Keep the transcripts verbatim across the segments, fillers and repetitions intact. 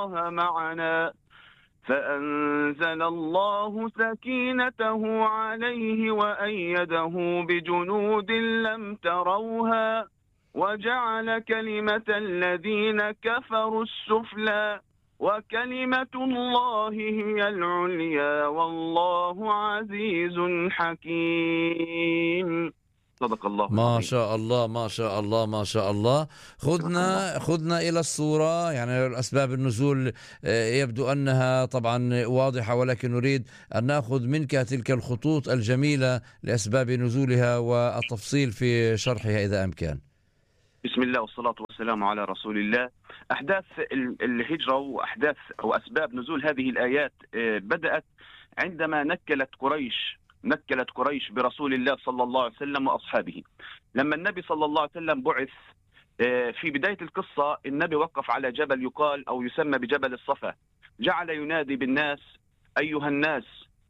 الله معنا فأنزل الله سكينته عليه وأيده بجنود لم تروها وجعل كلمة الذين كفروا السفلى وكلمة الله هي العليا والله عزيز حكيم. صدق الله ما العظيم. شاء الله ما شاء الله ما شاء الله. خذنا خذنا إلى الصورة، يعني أسباب النزول يبدو أنها طبعا واضحة، ولكن نريد أن نأخذ منك تلك الخطوط الجميلة لأسباب نزولها والتفصيل في شرحها إذا أمكن. بسم الله والصلاة والسلام على رسول الله. أحداث الهجرة وأحداث وأسباب نزول هذه الآيات بدأت عندما نكلت قريش نكلت قريش برسول الله صلى الله عليه وسلم وأصحابه. لما النبي صلى الله عليه وسلم بعث، في بداية القصة النبي وقف على جبل يقال أو يسمى بجبل الصفا، جعل ينادي بالناس: أيها الناس،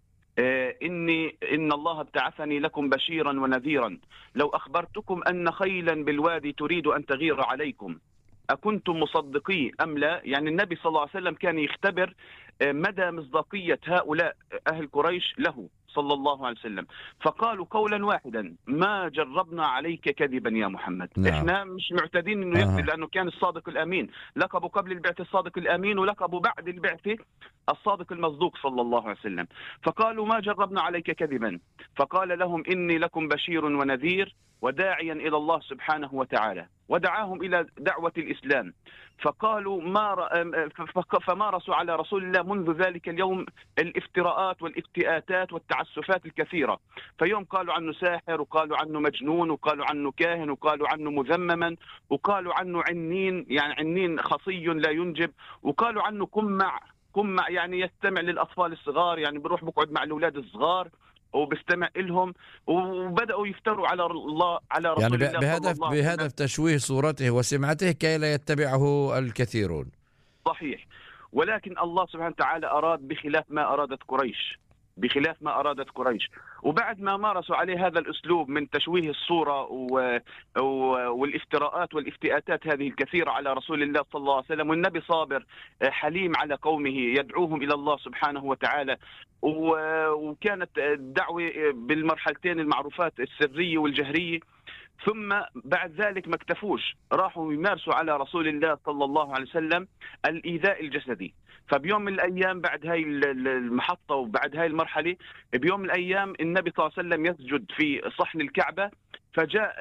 إني إن الله ابتعثني لكم بشيرا ونذيرا، لو أخبرتكم أن خيلا بالوادي تريد أن تغير عليكم أكنتم مصدقي أم لا؟ يعني النبي صلى الله عليه وسلم كان يختبر مدى مصداقية هؤلاء أهل قريش له صلى الله عليه وسلم. فقالوا قولا واحدا: ما جربنا عليك كذبا يا محمد. نعم. احنا مش معتادين انه يكذب، لانه كان الصادق الامين، لقبه قبل البعث الصادق الامين، ولقبه بعد البعث الصادق المصدوق صلى الله عليه وسلم. فقالوا: ما جربنا عليك كذبا. فقال لهم: اني لكم بشير ونذير وداعيا الى الله سبحانه وتعالى، ودعاهم الى دعوة الاسلام. فقالوا ما فمارسوا على رسول الله منذ ذلك اليوم الافتراءات والافتئاتات والتعسفات الكثيرة. فيوم قالوا عنه ساحر، وقالوا عنه مجنون، وقالوا عنه كاهن، وقالوا عنه مذمما، وقالوا عنه عنين، يعني عنين خصي لا ينجب، وقالوا عنه قمع قمع يعني يستمع للأطفال الصغار، يعني بروح بقعد مع الأولاد الصغار وبستمع لهم، وبدأوا يفتروا على الله على رسول يعني الله بهدف صلى الله عليه وسلم، بهدف تشويه صورته وسمعته كي لا يتبعه الكثيرون. صحيح. ولكن الله سبحانه وتعالى أراد بخلاف ما أرادت قريش بخلاف ما أرادت قريش وبعد ما مارسوا عليه هذا الأسلوب من تشويه الصورة و... و... والافتراءات والافتئاتات هذه الكثيرة على رسول الله صلى الله عليه وسلم، والنبي صابر حليم على قومه يدعوهم إلى الله سبحانه وتعالى، و... وكانت الدعوة بالمرحلتين المعروفات السرية والجهرية. ثم بعد ذلك ما اكتفوش، راحوا يمارسوا على رسول الله صلى الله عليه وسلم الإيذاء الجسدي. فبيوم من الأيام بعد هاي المحطة وبعد هاي المرحلة، بيوم من الأيام النبي صلى الله عليه وسلم يسجد في صحن الكعبة، فجاء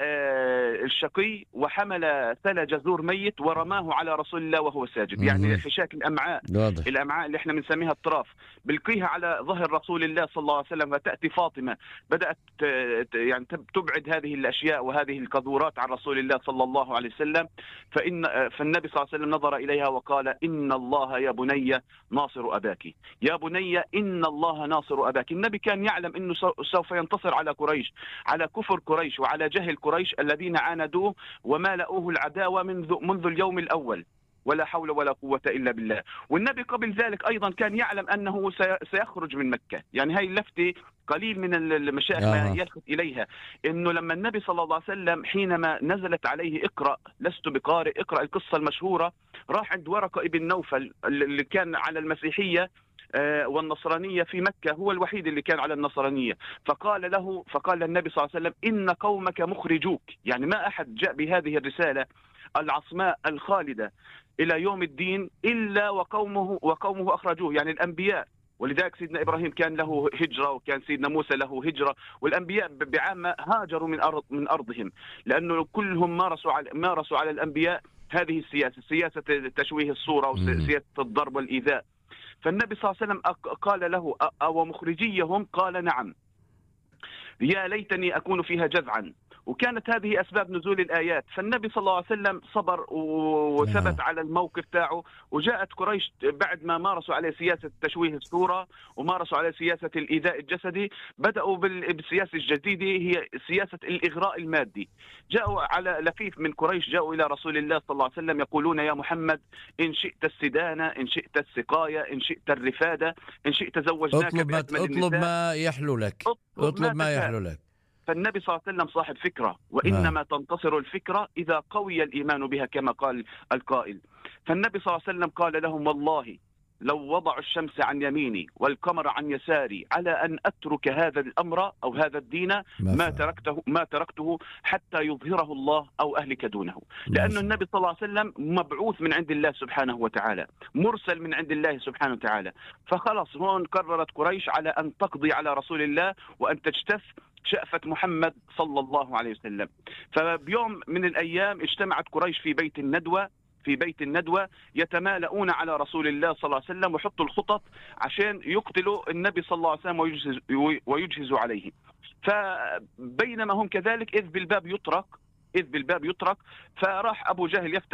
الشقي وحمل ثلج جزور ميت ورماه على رسول الله وهو ساجد، يعني حشاك الأمعاء واضح. الأمعاء اللي احنا بنسميها الطراف، بلقيها على ظهر رسول الله صلى الله عليه وسلم. فتأتي فاطمة بدأت يعني تبعد هذه الأشياء وهذه القذورات عن رسول الله صلى الله عليه وسلم. فإن فالنبي صلى الله عليه وسلم نظر إليها وقال: إن الله يا بني ناصر أباك، يا بني إن الله ناصر أباك. النبي كان يعلم أنه سوف ينتصر على قريش، على كفر قريش وعلى جهل قريش الذين عاندوه وملأوه العداوة منذ منذ اليوم الأول، ولا حول ولا قوة إلا بالله. والنبي قبل ذلك أيضا كان يعلم أنه سيخرج من مكة. يعني هاي اللفتة قليل من المشايخ ما يلفت إليها، إنه لما النبي صلى الله عليه وسلم حينما نزلت عليه اقرأ لست بقارئ، اقرأ القصة المشهورة، راح عند ورقة ابن نوفل اللي كان على المسيحية والنصرانية في مكة، هو الوحيد اللي كان على النصرانية. فقال له فقال النبي صلى الله عليه وسلم: إن قومك مخرجوك. يعني ما أحد جاء بهذه الرسالة العصماء الخالدة إلى يوم الدين إلا وقومه وقومه أخرجوه، يعني الأنبياء. ولذلك سيدنا إبراهيم كان له هجرة، وكان سيدنا موسى له هجرة، والأنبياء بعامة هاجروا من أرض من أرضهم، لأنه كلهم مارسوا على مارسوا على الأنبياء هذه السياسة، سياسة تشويه الصورة وسياسة الضرب والإيذاء. فالنبي صلى الله عليه وسلم قال له: أو مخرجيهم؟ قال: نعم. يا ليتني أكون فيها جذعا. وكانت هذه أسباب نزول الآيات. فالنبي صلى الله عليه وسلم صبر وثبت على الموقف تاعه. وجاءت قريش بعد ما مارسوا عليه سياسة تشويه الصورة ومارسوا عليه سياسة الإيذاء الجسدي، بدأوا بالسياسة الجديدة هي سياسة الإغراء المادي. جاءوا على لفيف من قريش، جاءوا إلى رسول الله صلى الله عليه وسلم يقولون: يا محمد، إن شئت السدانة، إن شئت السقاية، إن شئت الرفادة، إن شئت زوجناك اطلب بأجمل النساء، اطلب ما يحلو لك، اطلب, اطلب ما, ما يحلو لك. فالنبي صلى الله عليه وسلم صاحب فكرة، وإنما تنتصر الفكرة إذا قوي الإيمان بها كما قال القائل. فالنبي صلى الله عليه وسلم قال لهم: والله لو وضعوا الشمس عن يميني والقمر عن يساري على أن أترك هذا الأمر أو هذا الدين ما ما فعل. تركته ما تركته حتى يظهره الله أو أهلك دونه. ما لأن شاء النبي صلى الله عليه وسلم مبعوث من عند الله سبحانه وتعالى، مرسل من عند الله سبحانه وتعالى. فخلص هون قررت قريش على أن تقضي على رسول الله وأن تجتث شأفة محمد صلى الله عليه وسلم. فبيوم من الأيام اجتمعت قريش في بيت الندوة في بيت الندوة يتمالؤون على رسول الله صلى الله عليه وسلم ويحطوا الخطط عشان يقتلوا النبي صلى الله عليه وسلم ويجهز ويجهزوا عليه. فبينما هم كذلك إذ بالباب يطرق إذ بالباب يطرق فراح أبو جهل يفتح